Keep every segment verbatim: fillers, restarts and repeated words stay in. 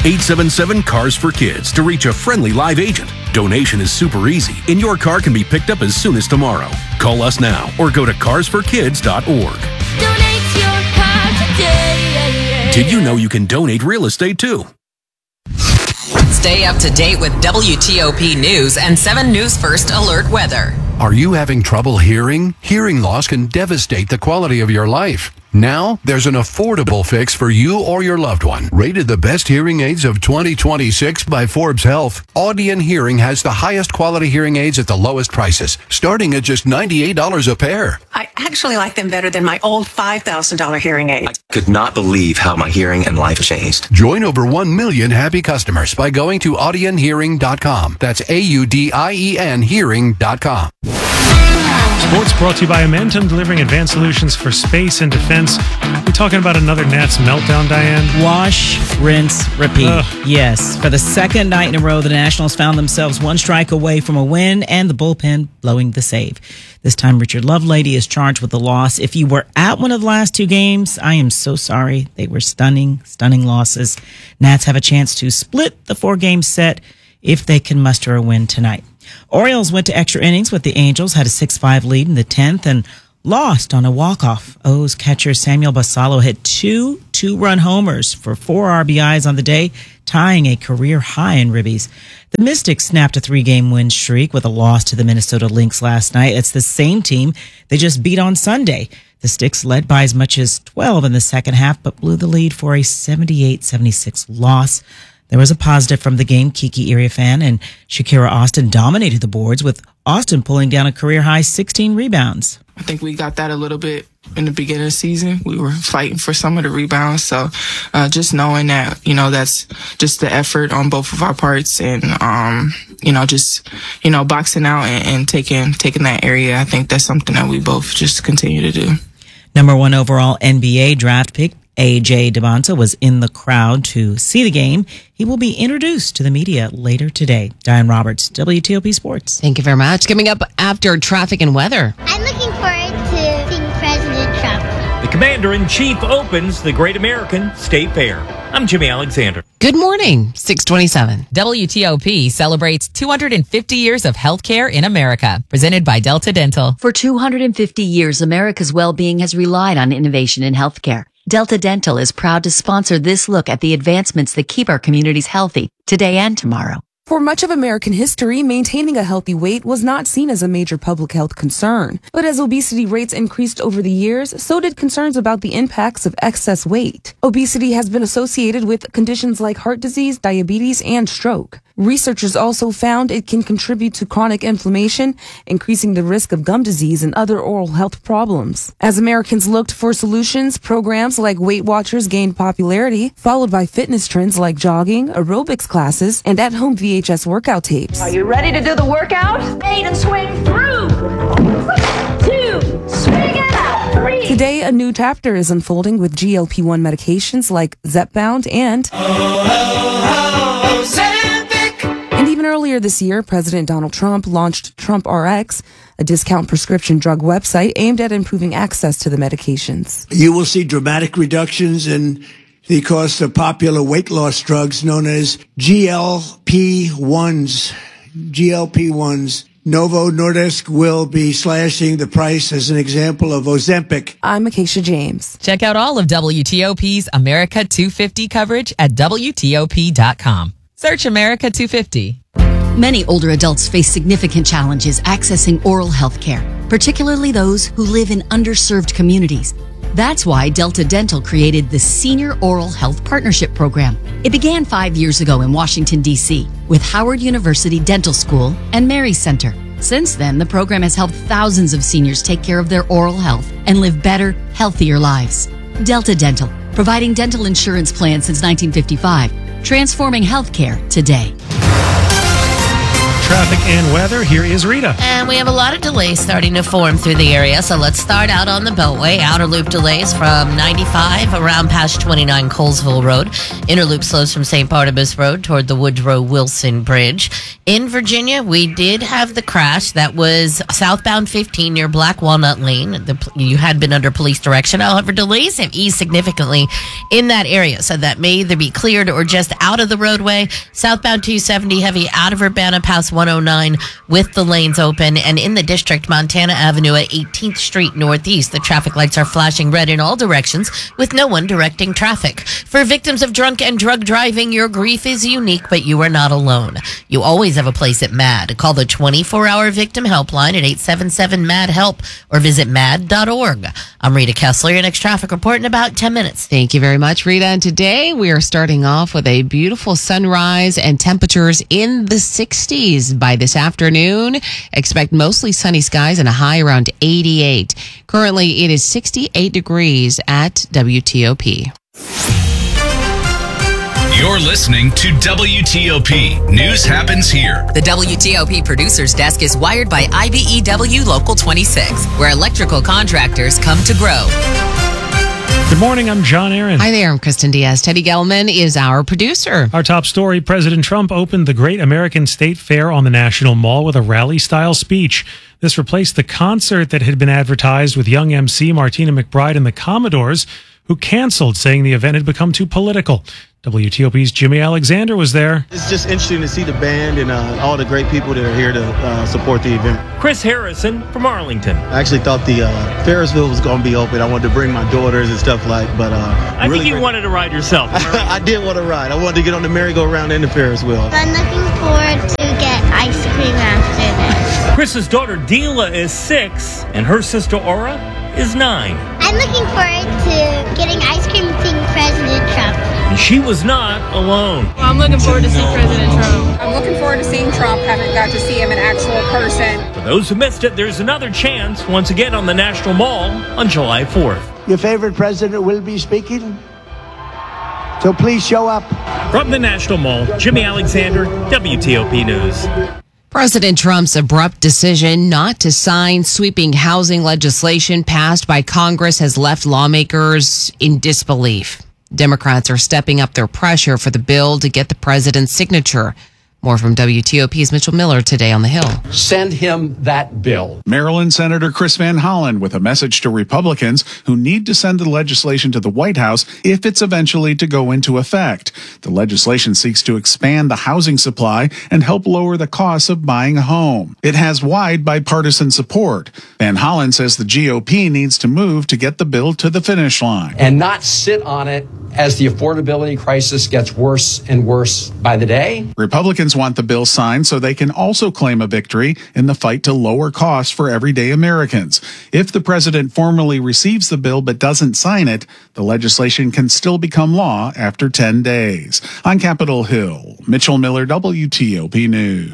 eight seven seven, C A R S for Kids to reach a friendly live agent. Donation is super easy, and your car can be picked up as soon as tomorrow. Call us now or go to cars for kids dot org. Donate your car today. Did you know you can donate real estate too? Stay up to date with W T O P News and seven News First Alert Weather. Are you having trouble hearing? Hearing loss can devastate the quality of your life. Now, there's an affordable fix for you or your loved one. Rated the best hearing aids of twenty twenty-six by Forbes Health, Audion Hearing has the highest quality hearing aids at the lowest prices, starting at just ninety-eight dollars a pair. I actually like them better than my old five thousand dollars hearing aid. I could not believe how my hearing and life changed. Join over one million happy customers by going to audion hearing dot com. That's A U D I E N hearing dot com. Sports brought to you by Amentum, delivering advanced solutions for space and defense. We're talking about another Nats meltdown, Diane. Wash, rinse, repeat. Ugh. Yes. For the second night in a row, the Nationals found themselves one strike away from a win and the bullpen blowing the save. This time, Richard Lovelady is charged with the loss. If you were at one of the last two games, I am so sorry. They were stunning, stunning losses. Nats have a chance to split the four-game set if they can muster a win tonight. Orioles went to extra innings with the Angels, had a six five lead in the tenth, and lost on a walk-off. O's catcher Samuel Basallo hit two two-run homers for four R B Is on the day, tying a career high in ribbies. The Mystics snapped a three-game win streak with a loss to the Minnesota Lynx last night. It's the same team they just beat on Sunday. The Sticks led by as much as twelve in the second half, but blew the lead for a seventy-eight seventy-six loss. There was a positive from the game. Kiki Iriafan and Shakira Austin dominated the boards, with Austin pulling down a career-high sixteen rebounds. I think we got that a little bit in the beginning of the season. We were fighting for some of the rebounds. So uh, just knowing that, you know, that's just the effort on both of our parts and, um, you know, just, you know, boxing out and, and taking taking that area. I think that's something that we both just continue to do. Number one overall N B A draft pick A J Devonta was in the crowd to see the game. He will be introduced to the media later today. Diane Roberts, W T O P Sports. Thank you very much. Coming up after traffic and weather. I'm looking forward to seeing President Trump. The Commander-in-Chief opens the Great American State Fair. I'm Jimmy Alexander. Good morning, six twenty-seven. W T O P celebrates two hundred fifty years of healthcare in America, presented by Delta Dental. For two hundred fifty years, America's well-being has relied on innovation in healthcare. Delta Dental is proud to sponsor this look at the advancements that keep our communities healthy today and tomorrow. For much of American history, maintaining a healthy weight was not seen as a major public health concern. But as obesity rates increased over the years, so did concerns about the impacts of excess weight. Obesity has been associated with conditions like heart disease, diabetes, and stroke. Researchers also found it can contribute to chronic inflammation, increasing the risk of gum disease and other oral health problems. As Americans looked for solutions, programs like Weight Watchers gained popularity, followed by fitness trends like jogging, aerobics classes, and at-home V H S workout tapes. Are you ready to do the workout? Eight and swing through. Two, swing it out. Three. Today, a new chapter is unfolding with G L P one medications like Zepbound and... Oh, oh, oh, And even earlier this year, President Donald Trump launched Trump R X, a discount prescription drug website aimed at improving access to the medications. You will see dramatic reductions in the cost of popular weight loss drugs known as G L P ones. G L P ones. Novo Nordisk will be slashing the price as an example of Ozempic. I'm Acacia James. Check out all of W T O P's America two fifty coverage at W T O P dot com. Search America two fifty. Many older adults face significant challenges accessing oral health care, particularly those who live in underserved communities. That's why Delta Dental created the Senior Oral Health Partnership Program. It began five years ago in Washington, D C with Howard University Dental School and Mary Center. Since then, the program has helped thousands of seniors take care of their oral health and live better, healthier lives. Delta Dental, providing dental insurance plans since nineteen fifty-five, transforming healthcare today. traffic and weather. Here is Rita. And we have a lot of delays starting to form through the area. So let's start out on the Beltway. Outer loop delays from ninety-five around past twenty-nine Colesville Road. Inner loop slows from Saint Barnabas Road toward the Woodrow Wilson Bridge. In Virginia, we did have the crash that was southbound fifteen near Black Walnut Lane. The, you had been under police direction. However, delays have eased significantly in that area. So that may either be cleared or just out of the roadway. Southbound two seventy heavy out of Urbana past one oh nine with the lanes open. And in the district, Montana Avenue at eighteenth Street Northeast, the traffic lights are flashing red in all directions with no one directing traffic. For victims of drunk and drug driving, your grief is unique, but you are not alone. You always have a place at MAD. Call the twenty-four hour victim helpline at eight seven seven M A D HELP or visit mad dot org. I'm Rita Kessler, your next traffic report in about ten minutes. Thank you very much, Rita. And today we are starting off with a beautiful sunrise and temperatures in the sixties by this afternoon. Expect mostly sunny skies and a high around eighty-eight. Currently, it is sixty-eight degrees at W T O P. You're listening to W T O P. News happens here. The W T O P producer's desk is wired by I B E W Local twenty-six, where electrical contractors come to grow. Good morning, I'm John Aaron. Hi there, I'm Kristen Diaz. Teddy Gelman is our producer. Our top story, President Trump opened the Great American State Fair on the National Mall with a rally-style speech. This replaced the concert that had been advertised with young M C Martina McBride and the Commodores, who canceled, saying the event had become too political. W T O P's Jimmy Alexander was there. It's just interesting to see the band and uh, all the great people that are here to uh, support the event. Chris Harrison from Arlington. I actually thought the uh, Ferris wheel was going to be open. I wanted to bring my daughters and stuff like, but uh, I really think you great. wanted to ride yourself. I did want to ride. I wanted to get on the merry-go-round and the Ferris wheel. I'm looking forward to get ice cream after this. Chris's daughter Dila is six, and her sister Aura is nine. I'm looking forward to getting ice cream and seeing President Trump. And she was not alone. I'm looking forward to seeing President Trump. I'm looking forward to seeing Trump. Haven't got to see him in actual person. For those who missed it, there's another chance once again on the National Mall on July fourth. Your favorite president will be speaking, so please show up. From the National Mall, Jimmy Alexander, W T O P News. President Trump's abrupt decision not to sign sweeping housing legislation passed by Congress has left lawmakers in disbelief. Democrats are stepping up their pressure for the bill to get the president's signature. More from W T O P's Mitchell Miller today on the Hill. Send him that bill. Maryland Senator Chris Van Hollen with a message to Republicans who need to send the legislation to the White House if it's eventually to go into effect. The legislation seeks to expand the housing supply and help lower the costs of buying a home. It has wide bipartisan support. Van Hollen says the G O P needs to move to get the bill to the finish line. And not sit on it as the affordability crisis gets worse and worse by the day. Republicans want the bill signed so they can also claim a victory in the fight to lower costs for everyday Americans. If the president formally receives the bill but doesn't sign it, the legislation can still become law after ten days. On Capitol Hill, Mitchell Miller, W T O P News.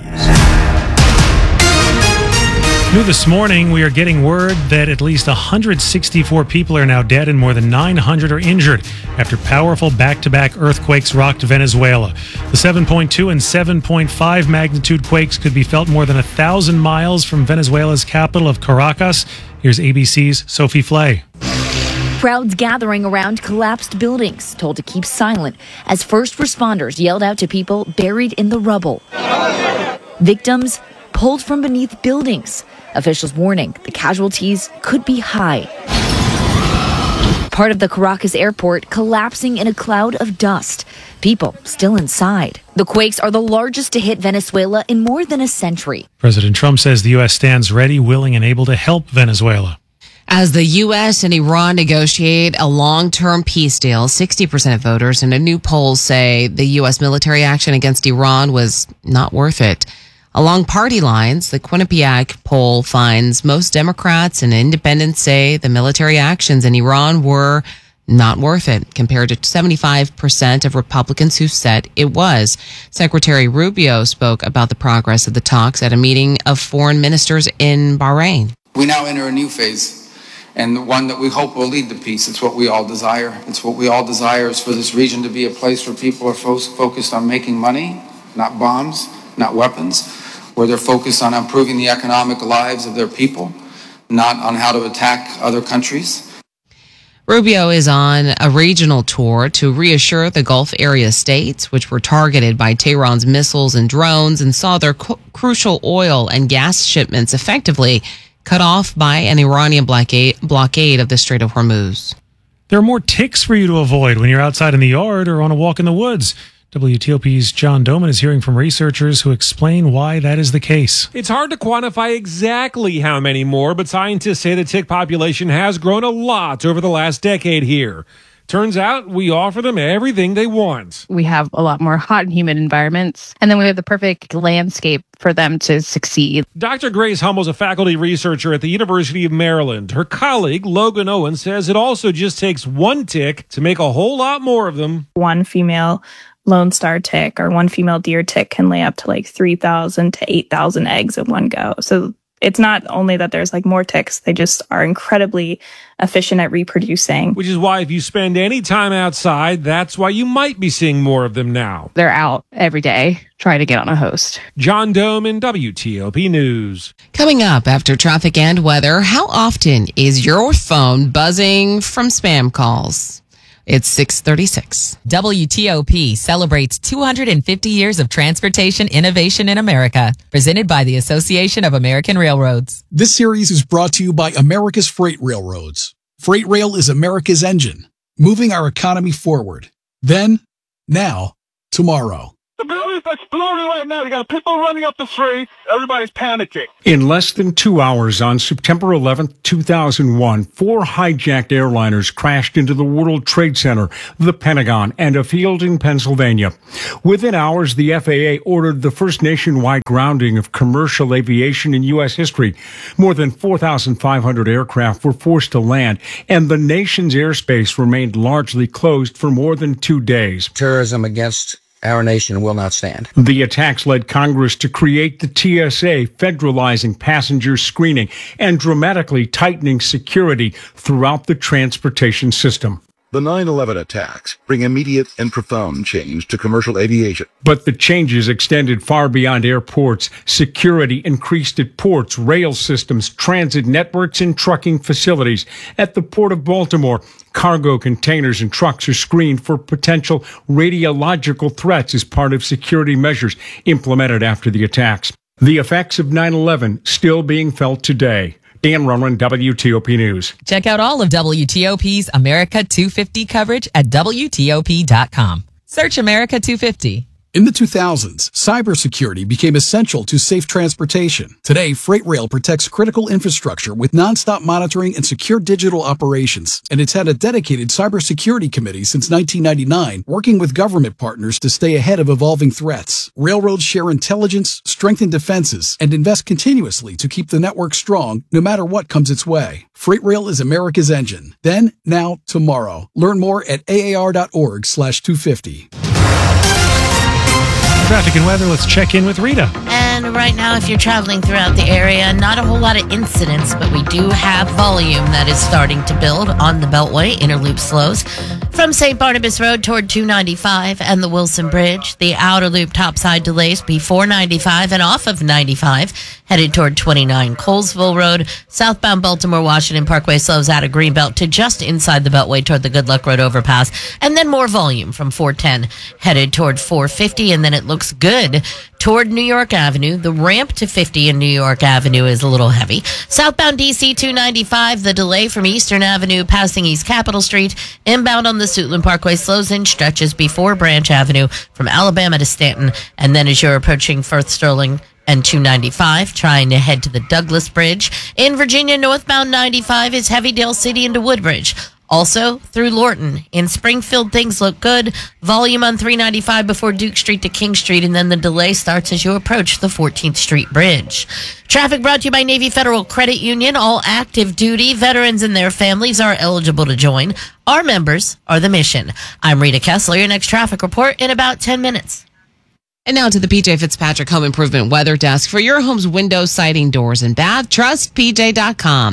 New this morning, we are getting word that at least one hundred sixty-four people are now dead and more than nine hundred are injured after powerful back-to-back earthquakes rocked Venezuela. The seven point two and seven point five magnitude quakes could be felt more than one thousand miles from Venezuela's capital of Caracas. Here's A B C's Sophie Flay. Crowds gathering around collapsed buildings, told to keep silent as first responders yelled out to people buried in the rubble. Victims pulled from beneath buildings. Officials warning the casualties could be high. Part of the Caracas airport collapsing in a cloud of dust. People still inside. The quakes are the largest to hit Venezuela in more than a century. President Trump says the U S stands ready, willing, and able to help Venezuela. As the U S and Iran negotiate a long-term peace deal, sixty percent of voters in a new poll say the U S military action against Iran was not worth it. Along party lines, the Quinnipiac poll finds most Democrats and independents say the military actions in Iran were not worth it, compared to seventy-five percent of Republicans who said it was. Secretary Rubio spoke about the progress of the talks at a meeting of foreign ministers in Bahrain. We now enter a new phase, and one that we hope will lead to peace. It's what we all desire. It's what we all desire is for this region to be a place where people are fo- focused on making money, not bombs, not weapons, where they're focused on improving the economic lives of their people, not on how to attack other countries. Rubio is on a regional tour to reassure the Gulf area states, which were targeted by Tehran's missiles and drones and saw their cu- crucial oil and gas shipments effectively cut off by an Iranian blockade, blockade of the Strait of Hormuz. There are more ticks for you to avoid when you're outside in the yard or on a walk in the woods. W T O P's John Doman is hearing from researchers who explain why that is the case. It's hard to quantify exactly how many more, but scientists say the tick population has grown a lot over the last decade here. Turns out we offer them everything they want. We have a lot more hot and humid environments, and then we have the perfect landscape for them to succeed. Doctor Grace Hummel's a faculty researcher at the University of Maryland. Her colleague, Logan Owen, says it also just takes one tick to make a whole lot more of them. One female Lone Star tick or one female deer tick can lay up to like three thousand to eight thousand eggs in one go. So it's not only that there's like more ticks, they just are incredibly efficient at reproducing. Which is why if you spend any time outside, that's why you might be seeing more of them now. They're out every day trying to get on a host. John Doman, W T O P News. Coming up after traffic and weather, how often is your phone buzzing from spam calls? It's six thirty-six. W T O P celebrates two hundred fifty years of transportation innovation in America, presented by the Association of American Railroads. This series is brought to you by America's Freight Railroads. Freight Rail is America's engine, moving our economy forward. Then, now, tomorrow. The building's exploding right now. You got people running up the street. Everybody's panicking. In less than two hours on September eleventh, two thousand one, four hijacked airliners crashed into the World Trade Center, the Pentagon, and a field in Pennsylvania. Within hours, the F A A ordered the first nationwide grounding of commercial aviation in U S history. More than four thousand five hundred aircraft were forced to land, and the nation's airspace remained largely closed for more than two days. Terrorism against our nation will not stand. The attacks led Congress to create the T S A, federalizing passenger screening and dramatically tightening security throughout the transportation system. The nine eleven attacks bring immediate and profound change to commercial aviation. But the changes extended far beyond airports. Security increased at ports, rail systems, transit networks, and trucking facilities. At the Port of Baltimore, cargo containers and trucks are screened for potential radiological threats as part of security measures implemented after the attacks. The effects of nine eleven still being felt today. Dan Runman, W T O P News. Check out all of W T O P's America two fifty coverage at W T O P dot com. Search America two fifty. In the two thousands, cybersecurity became essential to safe transportation. Today, Freight Rail protects critical infrastructure with nonstop monitoring and secure digital operations. And it's had a dedicated cybersecurity committee since nineteen ninety-nine, working with government partners to stay ahead of evolving threats. Railroads share intelligence, strengthen defenses, and invest continuously to keep the network strong no matter what comes its way. Freight Rail is America's engine. Then, now, tomorrow. Learn more at A A R dot org slash two fifty. Traffic and weather, let's check in with Rita. And right now, if you're traveling throughout the area, not a whole lot of incidents, but we do have volume that is starting to build on the Beltway, inner loop slows. From Saint Barnabas Road toward two ninety-five and the Wilson Bridge, the outer loop topside delays before ninety-five and off of ninety-five, headed toward twenty-nine Colesville Road. Southbound Baltimore Washington Parkway slows out of Greenbelt to just inside the Beltway toward the Good Luck Road overpass. And then more volume from four ten, headed toward four fifty, and then it looks good toward New York Avenue. The ramp to fifty in New York Avenue is a little heavy. Southbound D C two ninety-five, the delay from Eastern Avenue passing East Capitol Street. Inbound on the Suitland Parkway slows in stretches before Branch Avenue from Alabama to Stanton. And then as you're approaching Firth Sterling and two ninety-five, trying to head to the Douglas Bridge. In Virginia, northbound ninety-five is heavy Dale City into Woodbridge. Also, through Lorton. In Springfield, things look good. Volume on three ninety-five before Duke Street to King Street, and then the delay starts as you approach the fourteenth Street Bridge. Traffic brought to you by Navy Federal Credit Union. All active duty veterans and their families are eligible to join. Our members are the mission. I'm Rita Kessler. Your next traffic report in about ten minutes. And now to the P J Fitzpatrick Home Improvement Weather Desk. For your home's window, siding, doors, and bath, trust P J dot com.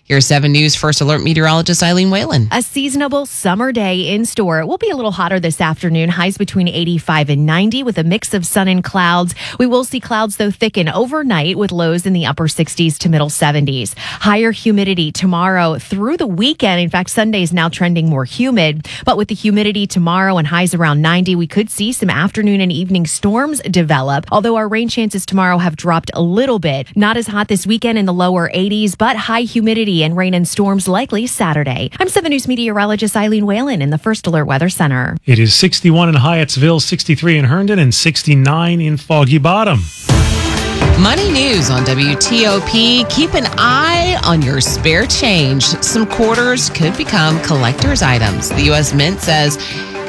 Here's seven News First Alert meteorologist Eileen Whalen. A seasonable summer day in store. It will be a little hotter this afternoon, highs between eighty-five and ninety with a mix of sun and clouds. We will see clouds, though, thicken overnight with lows in the upper sixties to middle seventies. Higher humidity tomorrow through the weekend. In fact, Sunday is now trending more humid. But with the humidity tomorrow and highs around ninety, we could see some afternoon and evening storms develop. Although our rain chances tomorrow have dropped a little bit. Not as hot this weekend in the lower eighties, but high humidity and rain and storms likely Saturday. I'm seven News meteorologist Eileen Whalen in the First Alert Weather Center. It is sixty-one in Hyattsville, sixty-three in Herndon, and sixty-nine in Foggy Bottom. Money news on W T O P. Keep an eye on your spare change. Some quarters could become collector's items. The U S Mint says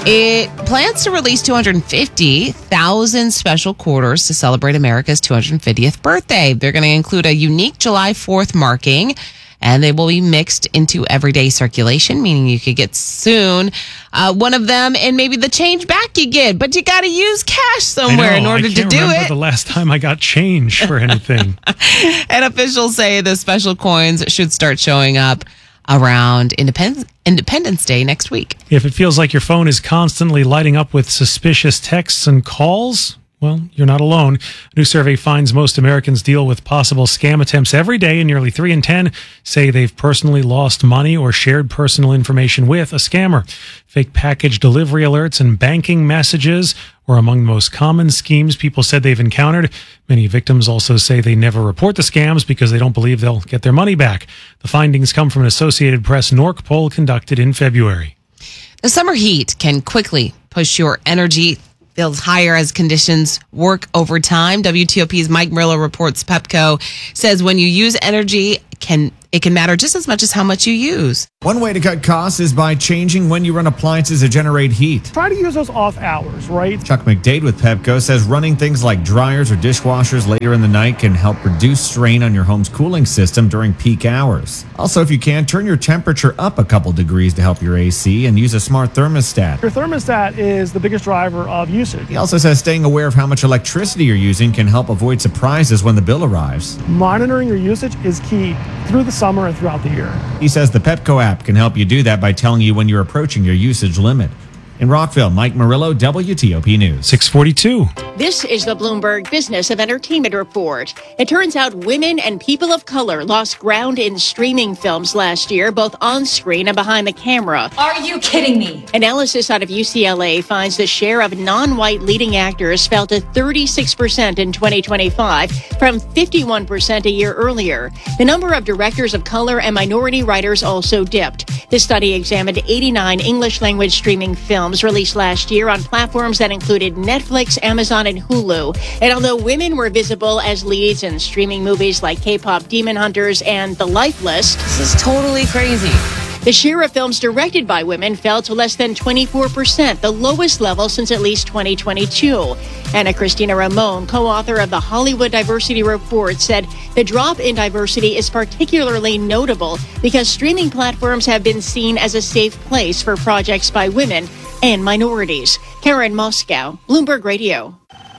it plans to release two hundred fifty thousand special quarters to celebrate America's two hundred fiftieth birthday. They're going to include a unique July fourth marking, and they will be mixed into everyday circulation, meaning you could get soon uh, one of them and maybe the change back you get, but you got to use cash somewhere I know, in order I to can't do remember it. The last time I got change for anything. And officials say the special coins should start showing up around Independence Independence Day next week. If it feels like your phone is constantly lighting up with suspicious texts and calls, well, you're not alone. A new survey finds most Americans deal with possible scam attempts every day, and nearly three in ten say they've personally lost money or shared personal information with a scammer. Fake package delivery alerts and banking messages were among the most common schemes people said they've encountered. Many victims also say they never report the scams because they don't believe they'll get their money back. The findings come from an Associated Press N O R C poll conducted in February. The summer heat can quickly push your energy bills higher as conditions work over time. W T O P's Mike Murillo reports Pepco says when you use energy, can it can matter just as much as how much you use. One way to cut costs is by changing when you run appliances to generate heat. Try to use those off hours, right? Chuck McDade with Pepco says running things like dryers or dishwashers later in the night can help reduce strain on your home's cooling system during peak hours. Also, if you can, turn your temperature up a couple degrees to help your A C and use a smart thermostat. Your thermostat is the biggest driver of usage. He also says staying aware of how much electricity you're using can help avoid surprises when the bill arrives. Monitoring your usage is key through the summer and throughout the year. He says the Pepco app can help you do that by telling you when you're approaching your usage limit. In Rockville, Mike Murillo, W T O P News. six forty-two. This is the Bloomberg Business of Entertainment Report. It turns out women and people of color lost ground in streaming films last year, both on screen and behind the camera. Are you kidding me? Analysis out of U C L A finds the share of non-white leading actors fell to thirty-six percent in twenty twenty-five from fifty-one percent a year earlier. The number of directors of color and minority writers also dipped. The study examined eighty-nine English language streaming films released last year on platforms that included Netflix, Amazon, and Hulu. And although women were visible as leads in streaming movies like K-pop Demon Hunters and The Lifeless, this is totally crazy. The share of films directed by women fell to less than twenty-four percent, the lowest level since at least twenty twenty-two. Anna Cristina Ramon, co-author of the Hollywood Diversity Report, said the drop in diversity is particularly notable because streaming platforms have been seen as a safe place for projects by women and minorities. Karen Moscow, Bloomberg Radio.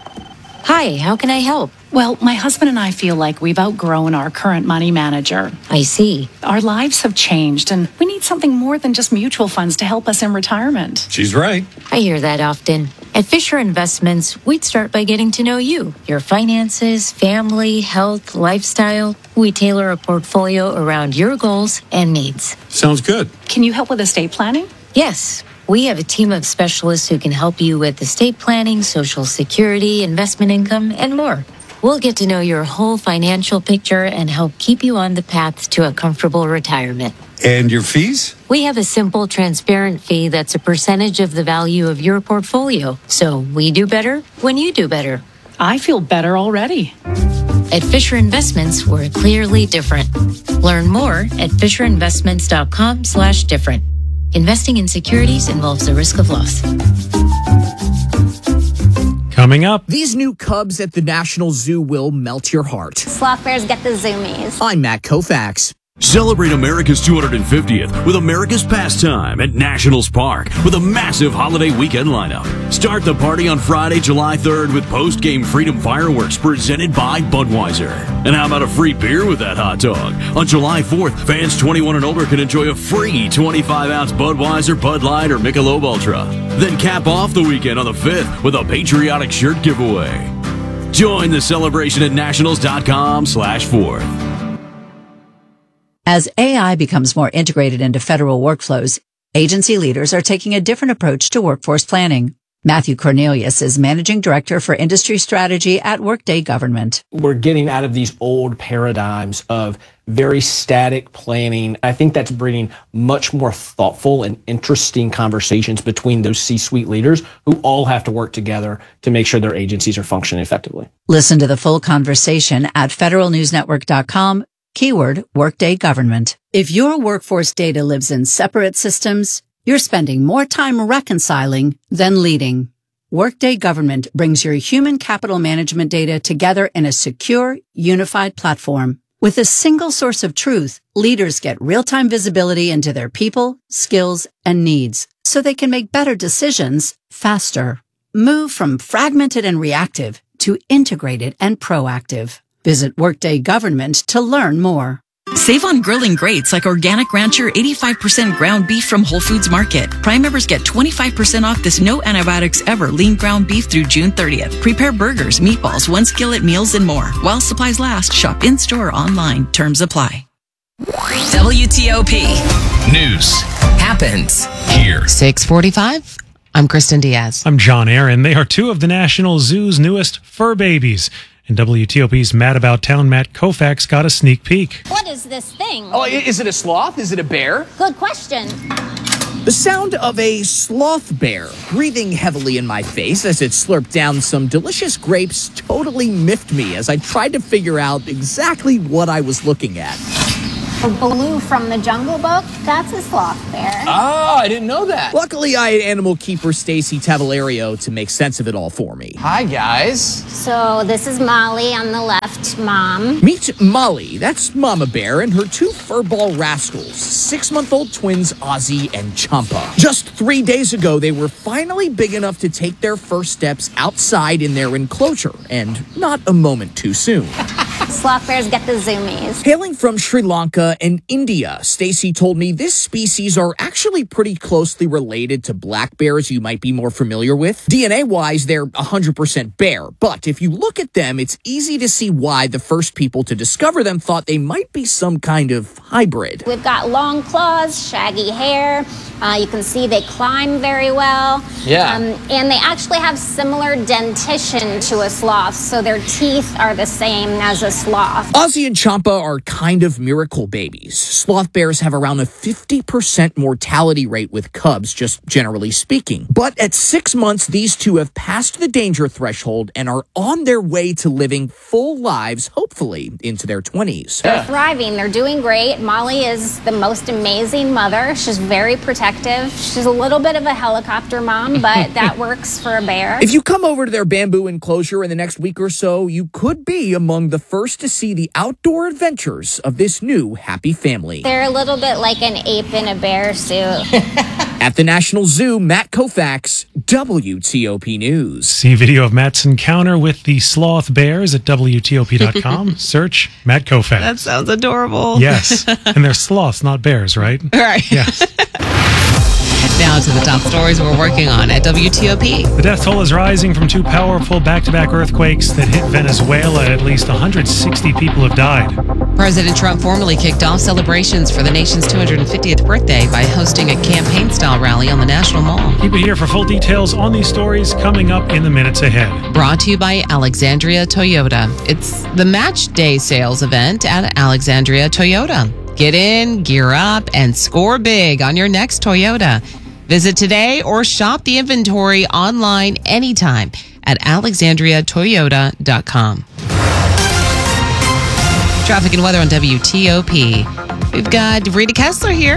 Hi, how can I help? Well, my husband and I feel like we've outgrown our current money manager. I see. Our lives have changed, and we need something more than just mutual funds to help us in retirement. She's right. I hear that often. At Fisher Investments, we'd start by getting to know you, your finances, family, health, lifestyle. We tailor a portfolio around your goals and needs. Sounds good. Can you help with estate planning? Yes. We have a team of specialists who can help you with estate planning, Social Security, investment income, and more. We'll get to know your whole financial picture and help keep you on the path to a comfortable retirement. And your fees? We have a simple, transparent fee that's a percentage of the value of your portfolio. So we do better when you do better. I feel better already. At Fisher Investments, we're clearly different. Learn more at fisherinvestments.com slash different. Investing in securities involves the risk of loss. Coming up. These new cubs at the National Zoo will melt your heart. Sloth bears get the zoomies. I'm Matt Koufax. Celebrate America's two hundred fiftieth with America's Pastime at Nationals Park with a massive holiday weekend lineup. Start the party on Friday, July third with post-game Freedom Fireworks presented by Budweiser. And how about a free beer with that hot dog? On July fourth, fans twenty-one and older can enjoy a free twenty-five ounce Budweiser, Bud Light, or Michelob Ultra. Then cap off the weekend on the fifth with a patriotic shirt giveaway. Join the celebration at nationals.com slash fourth. As A I becomes more integrated into federal workflows, agency leaders are taking a different approach to workforce planning. Matthew Cornelius is Managing Director for Industry Strategy at Workday Government. We're getting out of these old paradigms of very static planning. I think that's bringing much more thoughtful and interesting conversations between those C-suite leaders who all have to work together to make sure their agencies are functioning effectively. Listen to the full conversation at federal news network dot com. Keyword Workday Government. If your workforce data lives in separate systems, you're spending more time reconciling than leading. Workday Government brings your human capital management data together in a secure, unified platform. With a single source of truth, leaders get real-time visibility into their people, skills, and needs, so they can make better decisions faster. Move from fragmented and reactive to integrated and proactive. Visit Workday Government to learn more. Save on grilling greats like Organic Rancher eighty-five percent ground beef from Whole Foods Market. Prime members get twenty-five percent off this no antibiotics ever lean ground beef through June thirtieth. Prepare burgers, meatballs, one skillet meals, and more. While supplies last, shop in-store or online. Terms apply. W T O P News happens here. six forty-five. I'm Kristen Diaz. I'm John Aaron. They are two of the National Zoo's newest fur babies. And W T O P's Mad About Town Matt Koufax got a sneak peek. What is this thing? Oh, is it a sloth? Is it a bear? Good question. The sound of a sloth bear breathing heavily in my face as it slurped down some delicious grapes totally miffed me as I tried to figure out exactly what I was looking at. Baloo from the Jungle Book, that's a sloth bear. Oh, I didn't know that. Luckily, I had animal keeper Stacy Tavalerio to make sense of it all for me. Hi, guys. So this is Molly on the left, Mom. Meet Molly. That's Mama Bear and her two furball rascals, six-month-old twins Ozzy and Champa. Just three days ago, they were finally big enough to take their first steps outside in their enclosure, and not a moment too soon. Sloth bears get the zoomies. Hailing from Sri Lanka and India, Stacy told me this species are actually pretty closely related to black bears you might be more familiar with. D N A-wise, they're one hundred percent bear, but if you look at them, it's easy to see why the first people to discover them thought they might be some kind of hybrid. We've got long claws, shaggy hair. Uh, you can see they climb very well. Yeah. Um, and they actually have similar dentition to a sloth, so their teeth are the same as a sloth. Ozzy and Champa are kind of miracle babies. Sloth bears have around a fifty percent mortality rate with cubs, just generally speaking. But at six months, these two have passed the danger threshold and are on their way to living full lives, hopefully into their twenties. They're thriving. They're doing great. Molly is the most amazing mother. She's very protective. She's a little bit of a helicopter mom, but that works for a bear. If you come over to their bamboo enclosure in the next week or so, you could be among the first to see the outdoor adventures of this new happy family. They're a little bit like an ape in a bear suit. At the National Zoo, Matt Koufax, W T O P News. See video of Matt's encounter with the sloth bears at W T O P dot com. Search Matt Koufax. That sounds adorable. Yes. And they're sloths, not bears, right? Right. Yes. Now to the top stories we're working on at W T O P. The death toll is rising from two powerful back-to-back earthquakes that hit Venezuela. At least one hundred sixty people have died. President Trump formally kicked off celebrations for the nation's two hundred fiftieth birthday by hosting a campaign-style rally on the National Mall. Keep it here for full details on these stories coming up in the minutes ahead. Brought to you by Alexandria Toyota. It's the Match Day sales event at Alexandria Toyota. Get in, gear up, and score big on your next Toyota. Visit today or shop the inventory online anytime at alexandria toyota dot com. Traffic and weather on W T O P. We've got Rita Kessler here.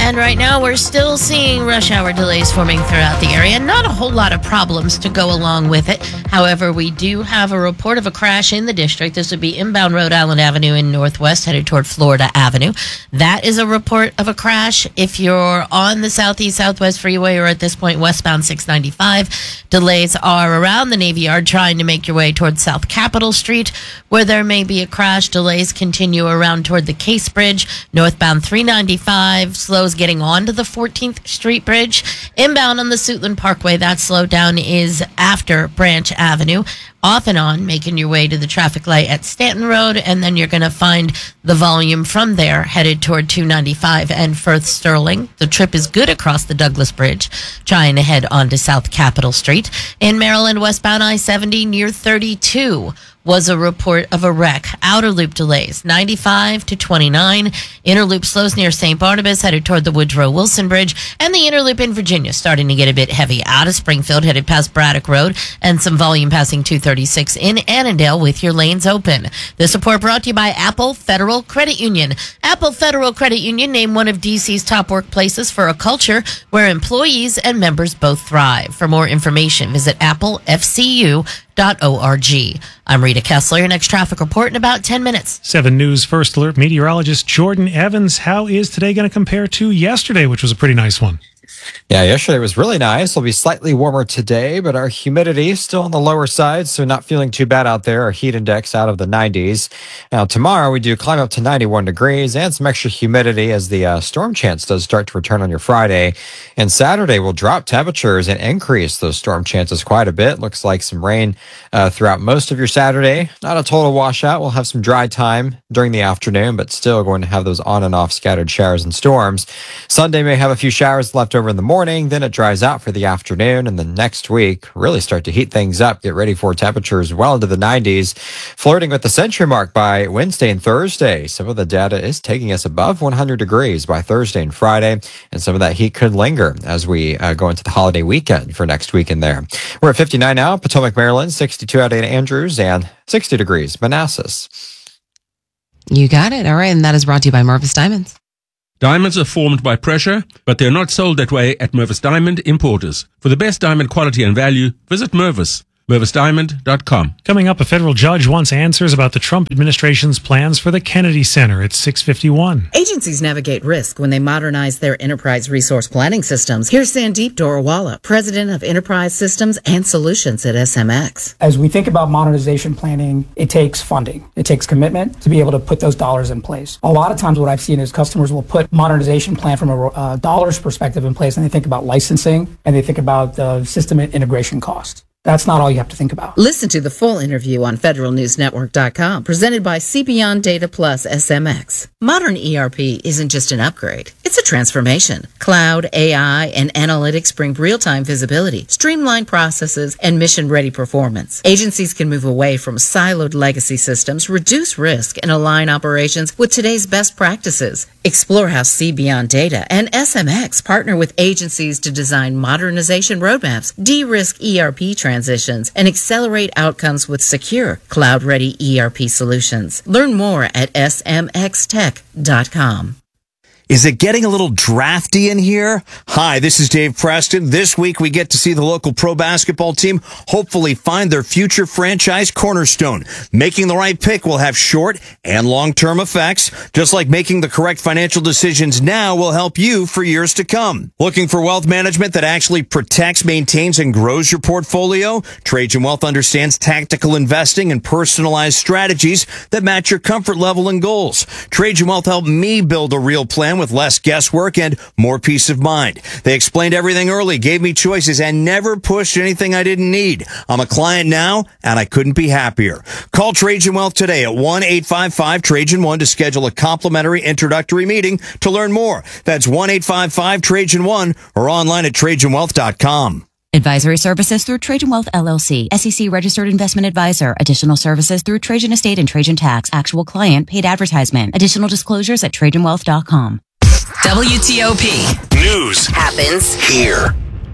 And right now, we're still seeing rush hour delays forming throughout the area. Not a whole lot of problems to go along with it. However, we do have a report of a crash in the district. This would be inbound Rhode Island Avenue in Northwest, headed toward Florida Avenue. That is a report of a crash. If you're on the Southeast Southwest Freeway or at this point westbound six ninety-five, delays are around the Navy Yard trying to make your way toward South Capitol Street, where there may be a crash. Delays continue around toward the Case Bridge, northbound three ninety-five, slows getting onto the fourteenth Street Bridge. Inbound on the Suitland Parkway, that slowdown is after Branch Avenue. Off and on, making your way to the traffic light at Stanton Road, and then you're going to find the volume from there headed toward two ninety-five and Firth Sterling. The trip is good across the Douglas Bridge, trying to head onto South Capitol Street. In Maryland, westbound I seventy near thirty-two was a report of a wreck. Outer loop delays, ninety-five to twenty-nine. Inner loop slows near Saint Barnabas, headed toward the Woodrow Wilson Bridge. And the inner loop in Virginia starting to get a bit heavy. Out of Springfield, headed past Braddock Road, and some volume passing two thirty-six in Annandale with your lanes open. This report brought to you by Apple Federal Credit Union. Apple Federal Credit Union named one of D C's top workplaces for a culture where employees and members both thrive. For more information, visit apple f c u dot org. I'm Rita Kessler. Your next traffic report in about ten minutes. seven News First Alert meteorologist Jordan Evans. How is today going to compare to yesterday, which was a pretty nice one? Yeah, yesterday was really nice. It'll be slightly warmer today, but our humidity is still on the lower side, so not feeling too bad out there. Our heat index out of the nineties. Now, tomorrow we do climb up to ninety-one degrees and some extra humidity as the uh, storm chance does start to return on your Friday. And Saturday will drop temperatures and increase those storm chances quite a bit. Looks like some rain uh, throughout most of your Saturday. Not a total washout. We'll have some dry time during the afternoon, but still going to have those on and off scattered showers and storms. Sunday may have a few showers left over in the morning, then it dries out for the afternoon, and then next week really start to heat things up. Get ready for temperatures well into the nineties, flirting with the century mark by Wednesday and Thursday. Some of the data is taking us above one hundred degrees by Thursday and Friday, and some of that heat could linger as we uh, go into the holiday weekend for next weekend there. We're at fifty-nine now, Potomac, Maryland, sixty-two out at Andrews, and sixty degrees, Manassas. You got it. All right, and that is brought to you by Mervis Diamonds. Diamonds are formed by pressure, but they're not sold that way at Mervis Diamond Importers. For the best diamond quality and value, visit Mervis. Mervis Diamond dot com. Coming up, a federal judge wants answers about the Trump administration's plans for the Kennedy Center. It's six fifty-one. Agencies navigate risk when they modernize their enterprise resource planning systems. Here's Sandeep Dorawala, president of Enterprise Systems and Solutions at S M X. As we think about modernization planning, it takes funding. It takes commitment to be able to put those dollars in place. A lot of times what I've seen is customers will put modernization plan from a uh, dollars perspective in place, and they think about licensing, and they think about the system integration cost. That's not all you have to think about. Listen to the full interview on federal news network dot com, presented by CBeyond Data Plus S M X. Modern E R P isn't just an upgrade, it's a transformation. Cloud, A I, and analytics bring real-time visibility, streamlined processes, and mission-ready performance. Agencies can move away from siloed legacy systems, reduce risk, and align operations with today's best practices. Explore how CBeyond Data and S M X partner with agencies to design modernization roadmaps, de-risk E R P transitions, transitions, and accelerate outcomes with secure, cloud-ready E R P solutions. Learn more at S M X tech dot com. Is it getting a little drafty in here? Hi, this is Dave Preston. This week we get to see the local pro basketball team hopefully find their future franchise cornerstone. Making the right pick will have short and long-term effects, just like making the correct financial decisions now will help you for years to come. Looking for wealth management that actually protects, maintains, and grows your portfolio? Trajan Wealth understands tactical investing and personalized strategies that match your comfort level and goals. Trajan Wealth helped me build a real plan with less guesswork and more peace of mind. They explained everything early, gave me choices, and never pushed anything I didn't need. I'm a client now, and I couldn't be happier. Call Trajan Wealth today at one eight five five Trajan one to schedule a complimentary introductory meeting to learn more. That's one eight five five Trajan one or online at Trajan Wealth dot com. Advisory services through Trajan Wealth L L C, S E C registered investment advisor. Additional services through Trajan Estate and Trajan Tax. Actual client paid advertisement. Additional disclosures at Trajan Wealth dot com. W T O P News happens here.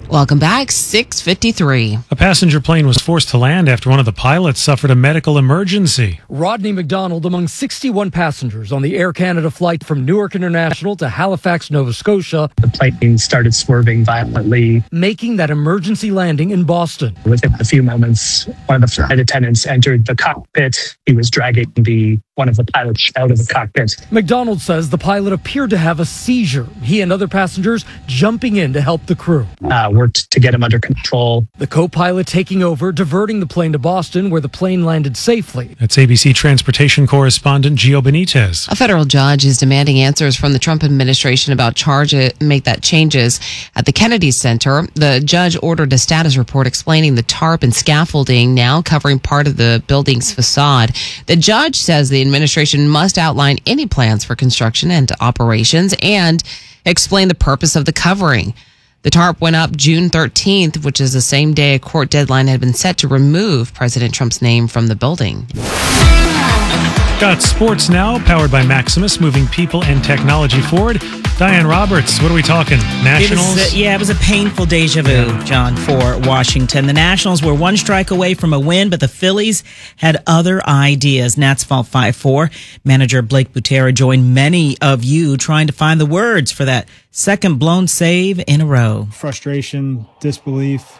Welcome back, six fifty-three. A passenger plane was forced to land after one of the pilots suffered a medical emergency. Rodney McDonald among sixty-one passengers on the Air Canada flight from Newark International to Halifax, Nova Scotia. The plane started swerving violently, making that emergency landing in Boston. Within a few moments, one of the flight attendants entered the cockpit. He was dragging the one of the pilots out of the cockpit. McDonald says the pilot appeared to have a seizure. He and other passengers jumping in to help the crew. Uh, worked to get him under control. The co-pilot taking over, diverting the plane to Boston, where the plane landed safely. That's A B C transportation correspondent Gio Benitez. A federal judge is demanding answers from the Trump administration about charges make that changes at the Kennedy Center. The judge ordered a status report explaining the tarp and scaffolding now covering part of the building's facade. The judge says the administration must outline any plans for construction and operations and explain the purpose of the covering. The tarp went up June thirteenth, which is the same day a court deadline had been set to remove President Trump's name from the building. Got sports now, powered by Maximus, moving people and technology forward. Diane Roberts, what are we talking? Nationals? It was, uh, yeah, it was a painful deja vu, John, for Washington. The Nationals were one strike away from a win, but the Phillies had other ideas. Nats fall five four. Manager Blake Butera joined many of you trying to find the words for that second blown save in a row. Frustration, disbelief,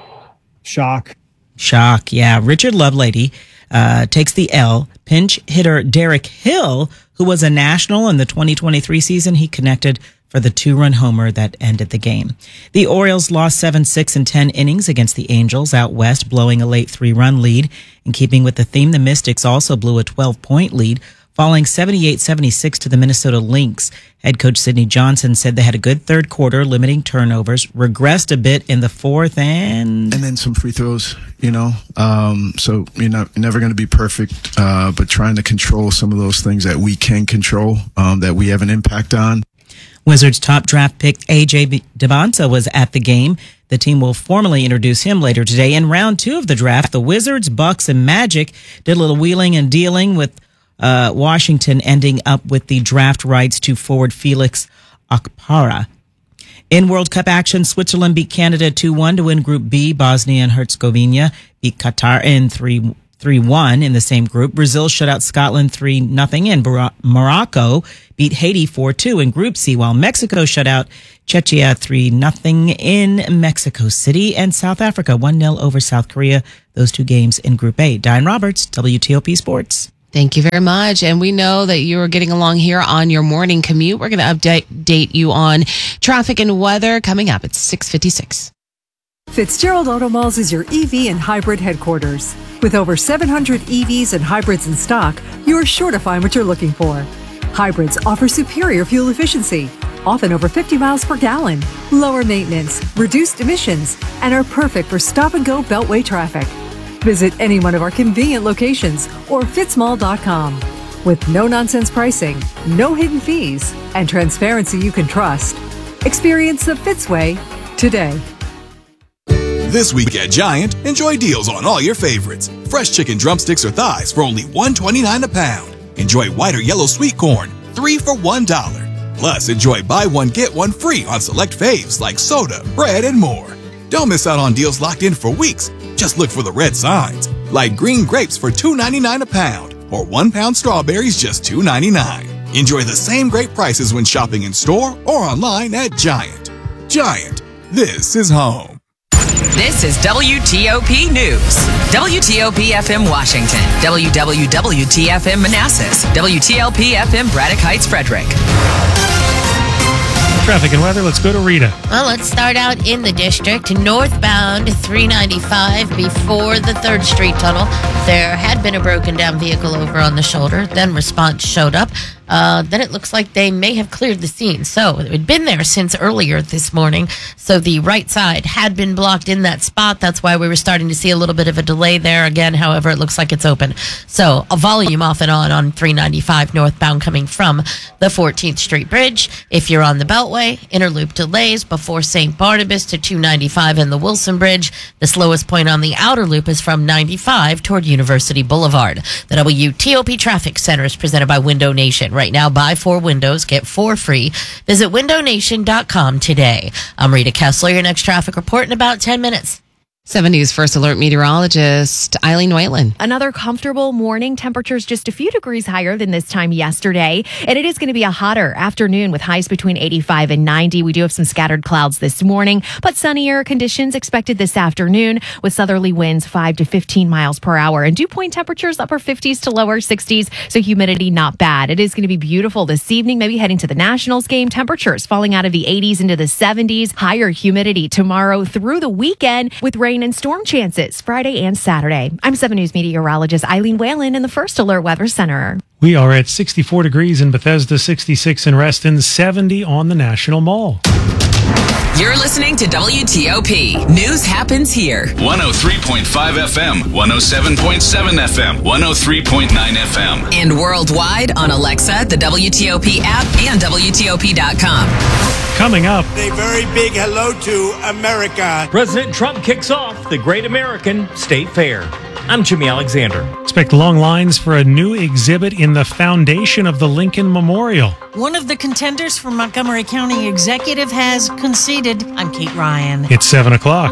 shock. Shock, yeah. Richard Lovelady uh, takes the L. Pinch hitter Derek Hill, who was a National in the twenty twenty-three season, he connected for the two-run homer that ended the game. The Orioles lost seven six in ten innings against the Angels out west, blowing a late three-run lead. In keeping with the theme, the Mystics also blew a twelve-point lead, falling seventy-eight seventy-six to the Minnesota Lynx. Head coach Sidney Johnson said they had a good third quarter, limiting turnovers, regressed a bit in the fourth, and... And then some free throws, you know. Um, so you're, not, you're never going to be perfect, uh, but trying to control some of those things that we can control, um, that we have an impact on. Wizards top draft pick A J Debonta was at the game. The team will formally introduce him later today. In round two of the draft, the Wizards, Bucks, and Magic did a little wheeling and dealing with Uh, Washington, ending up with the draft rights to forward Felix Okpara. In World Cup action, Switzerland beat Canada two one to win Group B. Bosnia and Herzegovina beat Qatar in three one in the same group. Brazil shut out Scotland three nothing, and Morocco beat Haiti four two in Group C, while Mexico shut out Czechia three nothing in Mexico City, and South Africa one nil over South Korea. Those two games in Group A. Diane Roberts, W T O P Sports. Thank you very much. And we know that you are getting along here on your morning commute. We're going to update date you on traffic and weather coming up at six fifty-six. Fitzgerald Auto Malls is your E V and hybrid headquarters. With over seven hundred E Vs and hybrids in stock, you're sure to find what you're looking for. Hybrids offer superior fuel efficiency, often over fifty miles per gallon, lower maintenance, reduced emissions, and are perfect for stop-and-go beltway traffic. Visit any one of our convenient locations or fitzmall dot com. With no-nonsense pricing, no hidden fees, and transparency you can trust. Experience the Fitz way today. This week at Giant, enjoy deals on all your favorites. Fresh chicken drumsticks or thighs for only one twenty-nine a pound. Enjoy white or yellow sweet corn, three for one dollar. Plus, enjoy buy one, get one free on select faves like soda, bread, and more. Don't miss out on deals locked in for weeks. Just look for the red signs, like green grapes for two ninety-nine a pound, or one pound strawberries just two ninety-nine. Enjoy the same great prices when shopping in store or online at Giant. Giant, this is home. This is W T O P News. W T O P F M Washington. W W W T F M Manassas. W T L P F M Braddock Heights, Frederick. Traffic and weather, let's go to Rita. Well, let's start out in the district. Northbound three ninety-five before the third Street Tunnel. There had been a broken down vehicle over on the shoulder. Then response showed up. Uh, then it looks like they may have cleared the scene. So it had been there since earlier this morning. So the right side had been blocked in that spot. That's why we were starting to see a little bit of a delay there. Again, however, it looks like it's open. So a volume off and on on three ninety-five northbound coming from the fourteenth Street Bridge. If you're on the Beltway, inner loop delays before Saint Barnabas to two ninety-five and the Wilson Bridge. The slowest point on the outer loop is from ninety-five toward University Boulevard. The W T O P Traffic Center is presented by Window Nation. right now. Buy four windows, get four free. Visit window nation dot com today. I'm Rita Kessler, your next traffic report in about ten minutes. seven News First Alert meteorologist Eileen Whalen. Another comfortable morning. Temperatures just a few degrees higher than this time yesterday. And it is going to be a hotter afternoon with highs between eighty-five and ninety. We do have some scattered clouds this morning, but sunnier conditions expected this afternoon with southerly winds five to fifteen miles per hour. And dew point temperatures upper fifties to lower sixties. So humidity not bad. It is going to be beautiful this evening, maybe heading to the Nationals game. Temperatures falling out of the eighties into the seventies. Higher humidity tomorrow through the weekend with rain and storm chances Friday and Saturday. I'm seven News meteorologist Eileen Whalen in the First Alert Weather Center. We are at sixty-four degrees in Bethesda, sixty-six in Reston, seventy on the National Mall. You're listening to W T O P. News happens here. one oh three point five F M, one oh seven point seven F M, one oh three point nine F M. And worldwide on Alexa, the W T O P app, and W T O P dot com. Coming up, a very big hello to America. President Trump kicks off the Great American State Fair. I'm Jimmy Alexander. Expect long lines for a new exhibit in the foundation of the Lincoln Memorial. One of the contenders for Montgomery County Executive has conceded. I'm Kate Ryan. It's seven o'clock.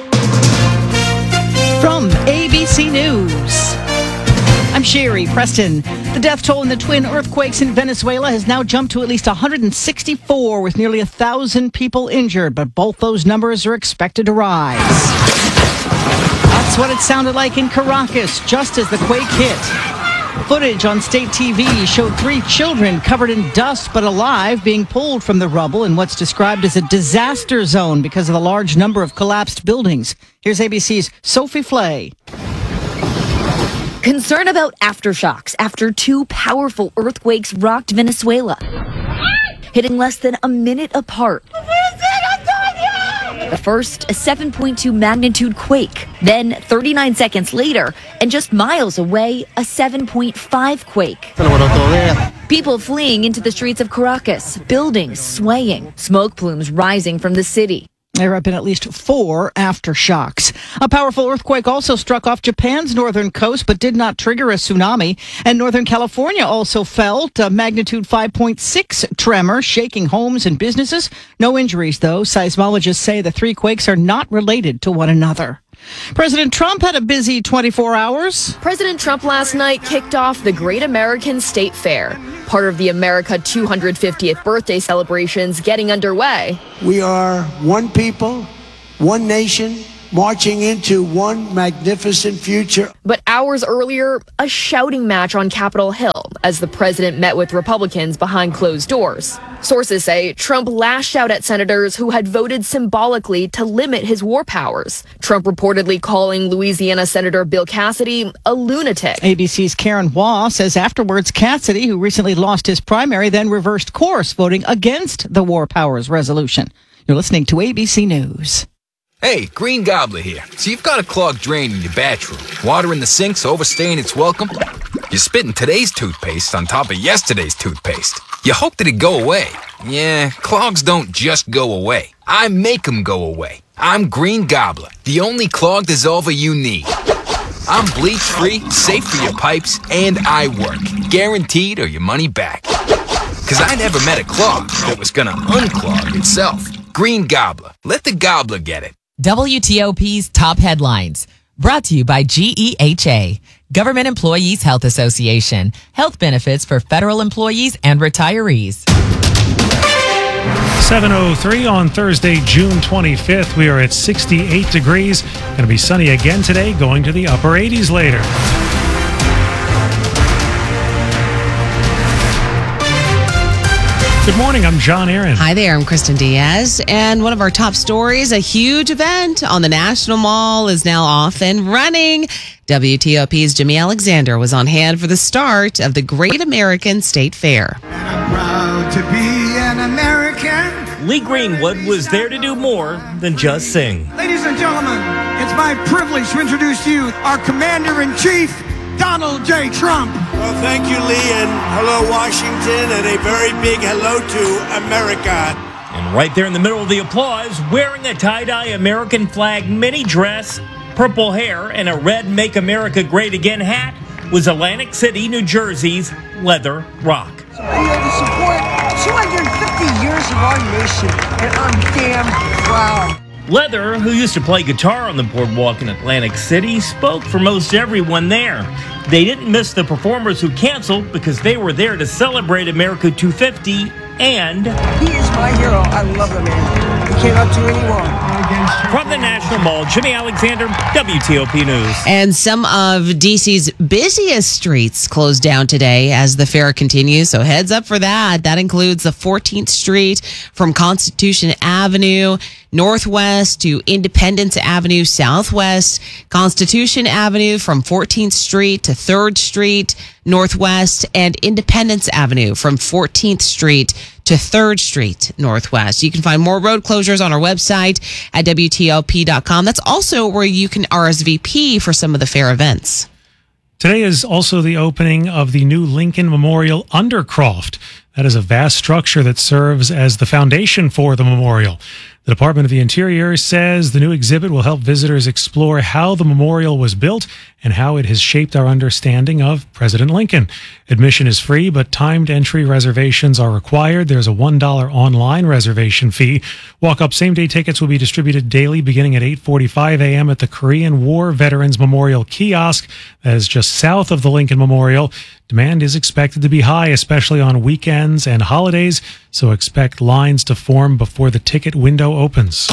From A B C News, I'm Sherry Preston. The death toll in the twin earthquakes in Venezuela has now jumped to at least one hundred sixty-four, with nearly one thousand people injured, but both those numbers are expected to rise. That's what it sounded like in Caracas just as the quake hit. Footage on state T V showed three children covered in dust but alive being pulled from the rubble in what's described as a disaster zone because of the large number of collapsed buildings. Here's A B C's Sophie Flay. Concern about aftershocks after two powerful earthquakes rocked Venezuela, hitting less than a minute apart. The first, a seven point two magnitude quake. Then, thirty-nine seconds later, and just miles away, a seven point five quake. People fleeing into the streets of Caracas, buildings swaying, smoke plumes rising from the city. There have been at least four aftershocks. A powerful earthquake also struck off Japan's northern coast, but did not trigger a tsunami. And Northern California also felt a magnitude five point six tremor, shaking homes and businesses. No injuries, though. Seismologists say the three quakes are not related to one another. President Trump had a busy twenty-four hours. President Trump last night kicked off the Great American State Fair, part of the America two hundred fiftieth birthday celebrations getting underway. We are one people, one nation, marching into one magnificent future. But hours earlier, a shouting match on Capitol Hill as the president met with Republicans behind closed doors. Sources say Trump lashed out at senators who had voted symbolically to limit his war powers. Trump reportedly calling Louisiana Senator Bill Cassidy a lunatic. A B C's Karen Waugh says afterwards Cassidy, who recently lost his primary, then reversed course, voting against the war powers resolution. You're listening to A B C News. Hey, Green Gobbler here. So you've got a clogged drain in your bathroom. Water in the sink's overstaying its welcome. You're spitting today's toothpaste on top of yesterday's toothpaste. You hope that it go away. Yeah, clogs don't just go away. I make them go away. I'm Green Gobbler, the only clog dissolver you need. I'm bleach-free, safe for your pipes, and I work. Guaranteed or your money back. Because I never met a clog that was gonna unclog itself. Green Gobbler. Let the gobbler get it. W T O P's top headlines. Brought to you by G E H A, Government Employees Health Association. Health benefits for federal employees and retirees. seven oh three on Thursday, June twenty-fifth. We are at sixty-eight degrees. Going to be sunny again today, going to the upper eighties later. Good morning, I'm John Aaron. Hi there, I'm Kristen Diaz. And one of our top stories, a huge event on the National Mall is now off and running. W T O P's Jimmy Alexander was on hand for the start of the Great American State Fair. Proud to be an American. Lee Greenwood was there to do more than just sing. Ladies and gentlemen, it's my privilege to introduce to you our Commander-in-Chief, Donald J. Trump. Well, thank you, Lee, and hello, Washington, and a very big hello to America. And right there in the middle of the applause, wearing a tie-dye American flag mini dress, purple hair, and a red Make America Great Again hat, was Atlantic City, New Jersey's Leather Rock. feel to support two hundred fifty years of our nation, and I'm damn proud. Leather, who used to play guitar on the boardwalk in Atlantic City, spoke for most everyone there. They didn't miss the performers who canceled because they were there to celebrate America two fifty, and he is my hero. I love the man. He cannot do any wrong. From the National Mall, Jimmy Alexander, W T O P News. And some of D C's busiest streets closed down today as the fair continues. So heads up for that. That includes the fourteenth Street from Constitution Avenue northwest to Independence Avenue southwest, Constitution Avenue from fourteenth Street to third Street northwest, and Independence Avenue from fourteenth Street to third Street northwest. You can find more road closures on our website at W T L P dot com. That's also where you can R S V P for some of the fair events. Today is also the opening of the new Lincoln Memorial Undercroft. That is a vast structure that serves as the foundation for the memorial. The Department of the Interior says the new exhibit will help visitors explore how the memorial was built and how it has shaped our understanding of President Lincoln. Admission is free, but timed entry reservations are required. There's a one dollar online reservation fee. Walk-up same-day tickets will be distributed daily beginning at eight forty-five a.m. at the Korean War Veterans Memorial Kiosk that is just south of the Lincoln Memorial. Demand is expected to be high, especially on weekends and holidays, so expect lines to form before the ticket window opens.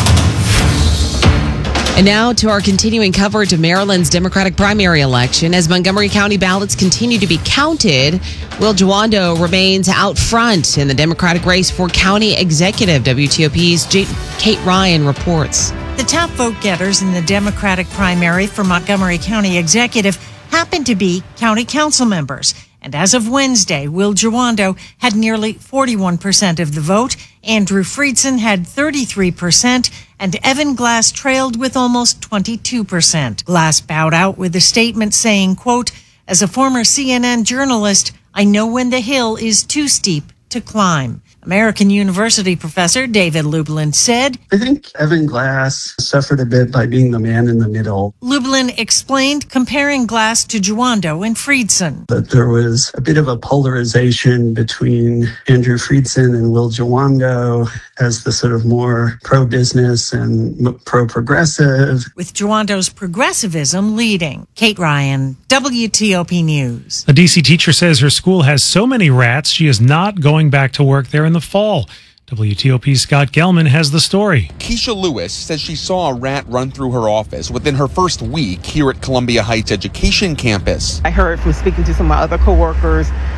And now to our continuing coverage of Maryland's Democratic primary election. As Montgomery County ballots continue to be counted, Will Jawando remains out front in the Democratic race for county executive. W T O P's J- Kate Ryan reports. The top vote getters in the Democratic primary for Montgomery County executive happen to be county council members. And as of Wednesday, Will Jawando had nearly forty-one percent of the vote, Andrew Friedson had thirty-three percent, and Evan Glass trailed with almost twenty-two percent. Glass bowed out with a statement saying, quote, "As a former C N N journalist, I know when the hill is too steep to climb." American University professor David Lublin said, I think Evan Glass suffered a bit by being the man in the middle. Lublin explained, comparing Glass to Jawando and Friedson. That there was a bit of a polarization between Andrew Friedson and Will Jawando as the sort of more pro-business and pro-progressive, with Jawando's progressivism leading. Kate Ryan, W T O P News. A D C teacher says her school has so many rats she is not going back to work there in the fall. W T O P's Scott Gelman has the story. Keisha Lewis says she saw a rat run through her office within her first week here at Columbia Heights Education Campus. I heard from speaking to some of my other coworkers